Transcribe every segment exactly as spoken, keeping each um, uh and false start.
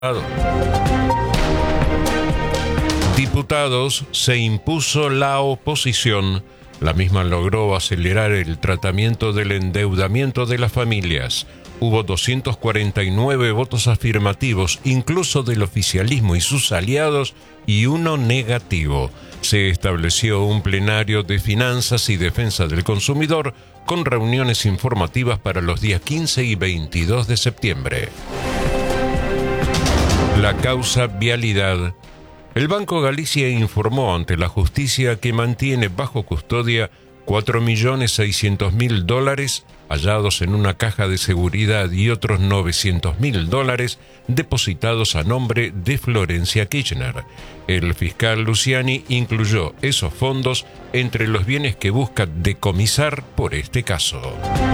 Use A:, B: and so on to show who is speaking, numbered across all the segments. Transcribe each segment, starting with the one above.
A: Diputados, se impuso la oposición. La misma logró acelerar el tratamiento del endeudamiento de las familias. Hubo doscientos cuarenta y nueve votos afirmativos, incluso del oficialismo y sus aliados, y uno negativo. Se estableció un plenario de finanzas y defensa del consumidor con reuniones informativas para los días quince y veintidós de septiembre. La causa vialidad. El Banco Galicia informó ante la justicia que mantiene bajo custodia cuatro millones seiscientos mil dólares hallados en una caja de seguridad y otros novecientos mil dólares depositados a nombre de Florencia Kirchner. El fiscal Luciani incluyó esos fondos entre los bienes que busca decomisar por este caso.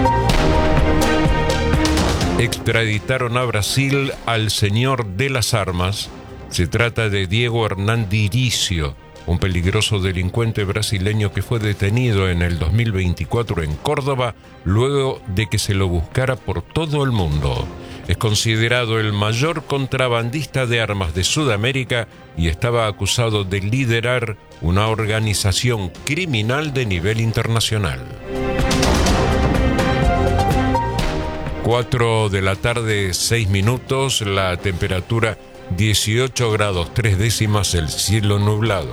A: Extraditaron a Brasil al señor de las armas. Se trata de Diego Hernán Diricio, un peligroso delincuente brasileño que fue detenido en el dos mil veinticuatro en Córdoba luego de que se lo buscara por todo el mundo. Es considerado el mayor contrabandista de armas de Sudamérica y estaba acusado de liderar una organización criminal de nivel internacional. cuatro de la tarde, seis minutos, la temperatura dieciocho grados tres décimas, el cielo nublado.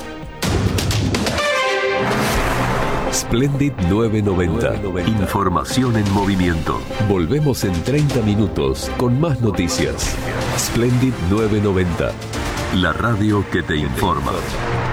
B: Splendid novecientos noventa. Información en movimiento. Volvemos en treinta minutos con más noticias. Splendid novecientos noventa. La radio que te informa.